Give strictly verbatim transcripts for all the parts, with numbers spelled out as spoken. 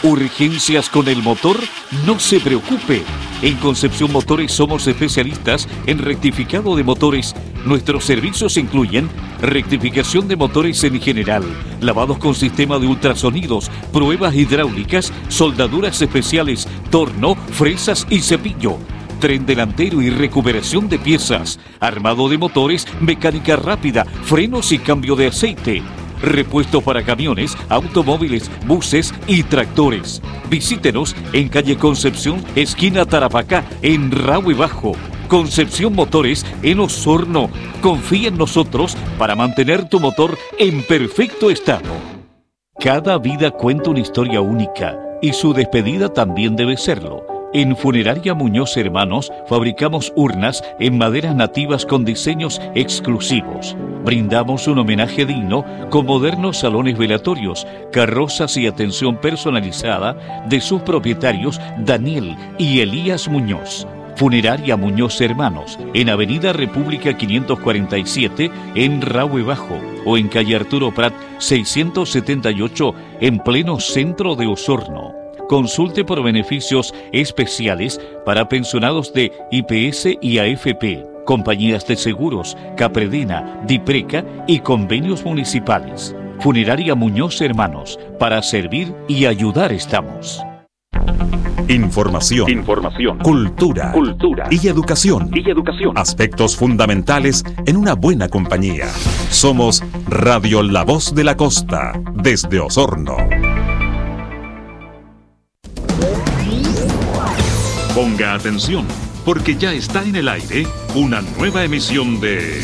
¿Urgencias con el motor? No se preocupe. En Concepción Motores somos especialistas en rectificado de motores. Nuestros servicios incluyen rectificación de motores en general, lavados con sistema de ultrasonidos, pruebas hidráulicas, soldaduras especiales, torno, fresas y cepillo, tren delantero y recuperación de piezas, armado de motores, mecánica rápida, frenos y cambio de aceite. Repuesto para camiones, automóviles, buses y tractores. Visítenos en calle Concepción, esquina Tarapacá, en Rahue Bajo. Concepción Motores en Osorno. Confía en nosotros para mantener tu motor en perfecto estado. Cada vida cuenta una historia única y su despedida también debe serlo. En Funeraria Muñoz Hermanos fabricamos urnas en maderas nativas con diseños exclusivos. Brindamos un homenaje digno con modernos salones velatorios, carrozas y atención personalizada de sus propietarios Daniel y Elías Muñoz. Funeraria Muñoz Hermanos, en Avenida República quinientos cuarenta y siete, en Rahue Bajo, o en calle Arturo Prat seiscientos setenta y ocho, en pleno centro de Osorno. Consulte por beneficios especiales para pensionados de I P S y A F P, compañías de seguros, Capredena, Dipreca y convenios municipales. Funeraria Muñoz Hermanos, para servir y ayudar estamos. Información, Información, cultura, cultura y educación. y educación. Aspectos fundamentales en una buena compañía. Somos Radio La Voz de la Costa, desde Osorno. Ponga atención, porque ya está en el aire una nueva emisión de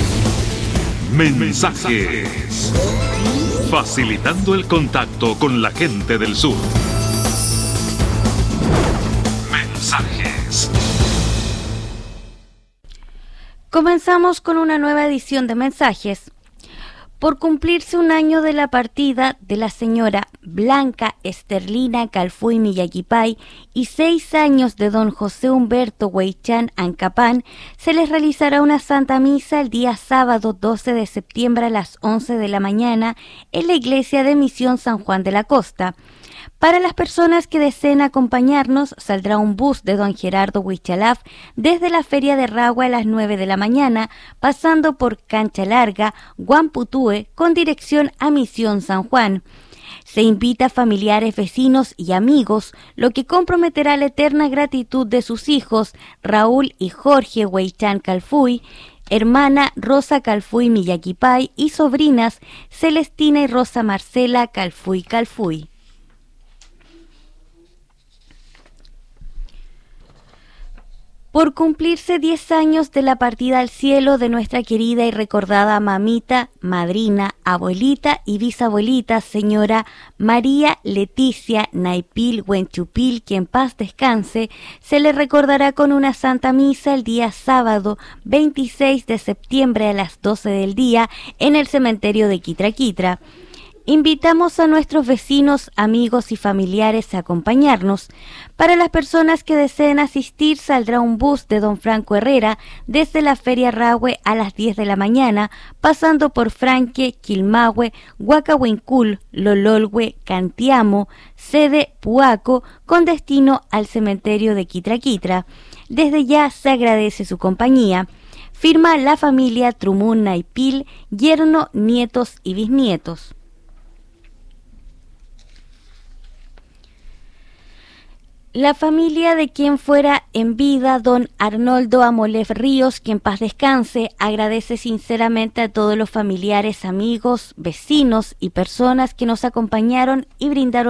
Mensajes, facilitando el contacto con la gente del sur. Mensajes. Comenzamos con una nueva edición de Mensajes. Por cumplirse un año de la partida de la señora Blanca Esterlina Calfuy Millaquipay y seis años de don José Humberto Huaychán Ancapán, se les realizará una Santa Misa el día sábado doce de septiembre a las once de la mañana en la iglesia de Misión San Juan de la Costa. Para las personas que deseen acompañarnos, saldrá un bus de don Gerardo Huichalaf desde la Feria de Rahue a las nueve de la mañana, pasando por Cancha Larga, Guamputúe, con dirección a Misión San Juan. Se invita a familiares, vecinos y amigos, lo que comprometerá la eterna gratitud de sus hijos, Raúl y Jorge Huaychán Calfuy, hermana Rosa Calfuy Millaquipay y sobrinas Celestina y Rosa Marcela Calfuy Calfuy. Por cumplirse diez años de la partida al cielo de nuestra querida y recordada mamita, madrina, abuelita y bisabuelita, señora María Leticia Naipil Huenchupil, que en paz descanse, se le recordará con una Santa Misa el día sábado veintiséis de septiembre a las doce del día en el cementerio de Quitraquitra. Invitamos a nuestros vecinos, amigos y familiares a acompañarnos. Para las personas que deseen asistir, saldrá un bus de don Franco Herrera desde la Feria Rahue a las diez de la mañana, pasando por Franque, Quilmahue, Huacahuincul, Lololhue, Cantiamo, sede Puaco, con destino al cementerio de Quitraquitra. Desde ya se agradece su compañía. Firma la familia Trumun Naipil, yerno, nietos y bisnietos. La familia de quien fuera en vida don Arnoldo Amolef Ríos, que en paz descanse, agradece sinceramente a todos los familiares, amigos, vecinos y personas que nos acompañaron y brindaron